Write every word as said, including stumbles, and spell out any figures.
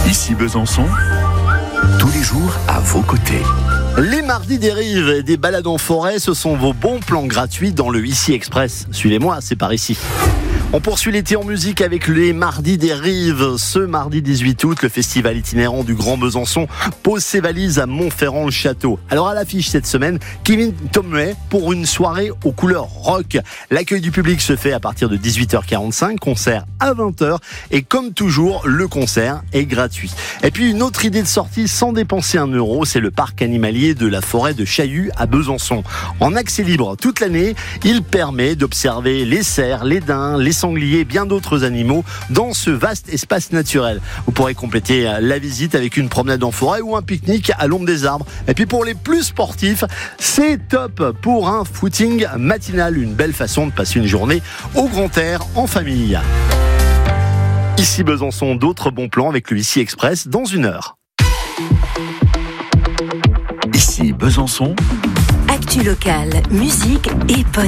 Ici Besançon, tous les jours à vos côtés. Les mardis des rives et des balades en forêt, ce sont vos bons plans gratuits dans le Ici Express. Suivez-moi, c'est par ici. On poursuit l'été en musique avec les Mardis des Rives. Ce mardi dix-huit août, le festival itinérant du Grand Besançon pose ses valises à Montferrand-le-Château. Alors à l'affiche cette semaine, Kevin Tomley pour une soirée aux couleurs rock. L'accueil du public se fait à partir de dix-huit heures quarante-cinq, concert à vingt heures et comme toujours, le concert est gratuit. Et puis une autre idée de sortie sans dépenser un euro, c'est le parc animalier de la forêt de Chaillu à Besançon. En accès libre toute l'année, il permet d'observer les cerfs, les daims, les sangliers et bien d'autres animaux dans ce vaste espace naturel. Vous pourrez compléter la visite avec une promenade en forêt ou un pique-nique à l'ombre des arbres. Et puis pour les plus sportifs, c'est top pour un footing matinal, une belle façon de passer une journée au grand air en famille. Ici Besançon, d'autres bons plans avec le Ici Express dans une heure. Ici Besançon, actu locale, musique et podcast.